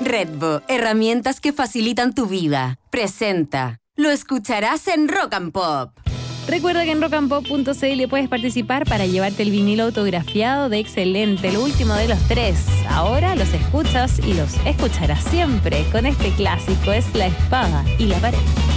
Redbo, herramientas que facilitan tu vida. Presenta. Lo escucharás en Rock and Pop. Recuerda que en rockandpop.cl puedes participar para llevarte el vinilo autografiado de Excelente, el último de los 3. Ahora los escuchas y los escucharás siempre con este clásico, es La espada y la pared.